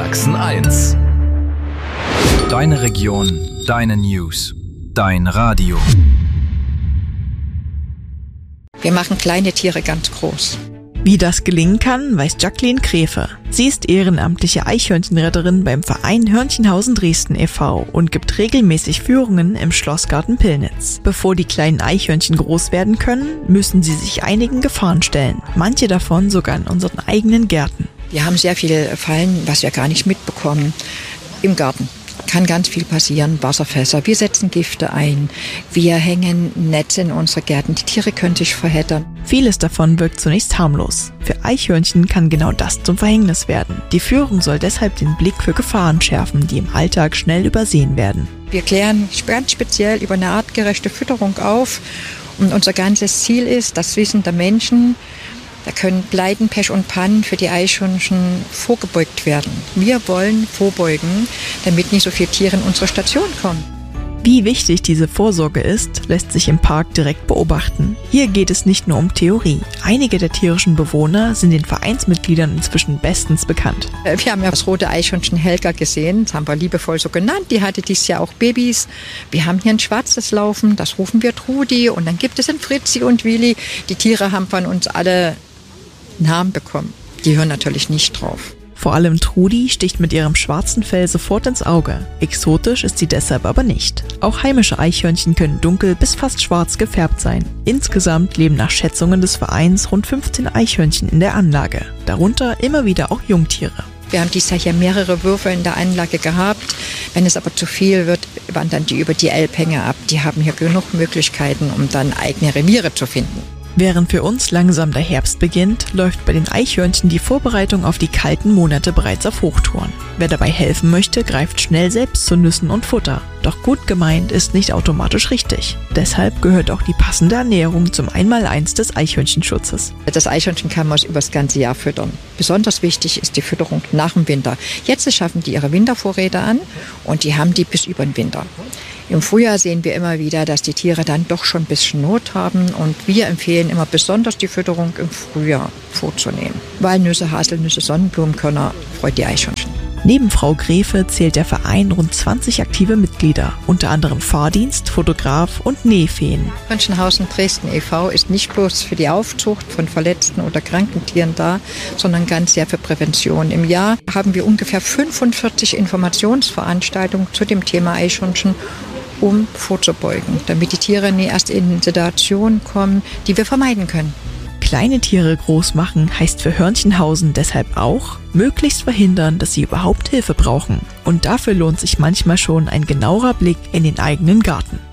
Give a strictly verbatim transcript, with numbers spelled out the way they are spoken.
Sachsen eins. Deine Region, deine News, dein Radio. Wir machen kleine Tiere ganz groß. Wie das gelingen kann, weiß Jacqueline Kräfe. Sie ist ehrenamtliche Eichhörnchenretterin beim Verein Hörnchenhausen Dresden e V und gibt regelmäßig Führungen im Schlossgarten Pillnitz. Bevor die kleinen Eichhörnchen groß werden können, müssen sie sich einigen Gefahren stellen. Manche davon sogar in unseren eigenen Gärten. Wir haben sehr viele Fallen, was wir gar nicht mitbekommen, im Garten. Kann ganz viel passieren, Wasserfässer, wir setzen Gifte ein, wir hängen Netze in unsere Gärten, die Tiere können sich verheddern. Vieles davon wirkt zunächst harmlos. Für Eichhörnchen kann genau das zum Verhängnis werden. Die Führung soll deshalb den Blick für Gefahren schärfen, die im Alltag schnell übersehen werden. Wir klären ganz speziell über eine artgerechte Fütterung auf und unser ganzes Ziel ist, das Wissen der Menschen, da können Pleiten, Pech und Pannen für die Eichhörnchen vorgebeugt werden. Wir wollen vorbeugen, damit nicht so viele Tiere in unsere Station kommen. Wie wichtig diese Vorsorge ist, lässt sich im Park direkt beobachten. Hier geht es nicht nur um Theorie. Einige der tierischen Bewohner sind den Vereinsmitgliedern inzwischen bestens bekannt. Wir haben ja das rote Eichhörnchen Helga gesehen, das haben wir liebevoll so genannt. Die hatte dieses Jahr auch Babys. Wir haben hier ein schwarzes Laufen, das rufen wir Trudi. Und dann gibt es ein Fritzi und Willi. Die Tiere haben von uns alle Namen bekommen. Die hören natürlich nicht drauf. Vor allem Trudi sticht mit ihrem schwarzen Fell sofort ins Auge. Exotisch ist sie deshalb aber nicht. Auch heimische Eichhörnchen können dunkel bis fast schwarz gefärbt sein. Insgesamt leben nach Schätzungen des Vereins rund fünfzehn Eichhörnchen in der Anlage. Darunter immer wieder auch Jungtiere. Wir haben dieses Jahr hier mehrere Würfe in der Anlage gehabt. Wenn es aber zu viel wird, wandern die über die Elbhänge ab. Die haben hier genug Möglichkeiten, um dann eigene Reviere zu finden. Während für uns langsam der Herbst beginnt, läuft bei den Eichhörnchen die Vorbereitung auf die kalten Monate bereits auf Hochtouren. Wer dabei helfen möchte, greift schnell selbst zu Nüssen und Futter. Doch gut gemeint ist nicht automatisch richtig. Deshalb gehört auch die passende Ernährung zum Einmaleins des Eichhörnchenschutzes. Das Eichhörnchen kann man über das ganze Jahr füttern. Besonders wichtig ist die Fütterung nach dem Winter. Jetzt schaffen die ihre Wintervorräte an und die haben die bis über den Winter. Im Frühjahr sehen wir immer wieder, dass die Tiere dann doch schon ein bisschen Not haben und wir empfehlen immer besonders die Fütterung im Frühjahr vorzunehmen. Walnüsse, Haselnüsse, Sonnenblumenkörner freut die Eichhörnchen. Neben Frau Gräfe zählt der Verein rund zwanzig aktive Mitglieder, unter anderem Fahrdienst, Fotograf und Nähfeen. Hörnchenhausen Dresden e V ist nicht bloß für die Aufzucht von verletzten oder kranken Tieren da, sondern ganz sehr für Prävention. Im Jahr haben wir ungefähr fünfundvierzig Informationsveranstaltungen zu dem Thema Eichhörnchen, um vorzubeugen, damit die Tiere nie erst in Situationen kommen, die wir vermeiden können. Kleine Tiere groß machen heißt für Hörnchenhausen deshalb auch, möglichst verhindern, dass sie überhaupt Hilfe brauchen. Und dafür lohnt sich manchmal schon ein genauerer Blick in den eigenen Garten.